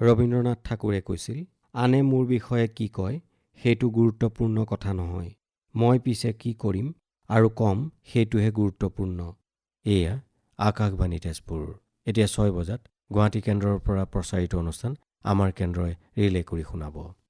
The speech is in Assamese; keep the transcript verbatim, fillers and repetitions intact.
ৰবীন্দ্ৰনাথ ঠাকুৰে কৈছিল, আনে মোৰ বিষয়ে কি কয় সেইটো গুৰুত্বপূৰ্ণ কথা নহয়, মই পিছে কি কৰিম আৰু কম সেইটোহে গুৰুত্বপূৰ্ণ। এয়া আকাশবাণী তেজপুৰ। এতিয়া ছয় বজাত গুৱাহাটী কেন্দ্ৰৰ পৰা প্ৰচাৰিত অনুষ্ঠান আমাৰ কেন্দ্ৰই ৰিলে কৰি শুনাব।